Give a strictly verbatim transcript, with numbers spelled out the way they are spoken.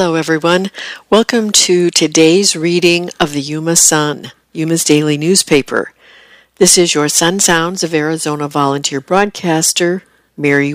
Hello, everyone. Welcome to today's reading of the Yuma Sun, Yuma's daily newspaper. This is your Sun Sounds of Arizona volunteer broadcaster, Mary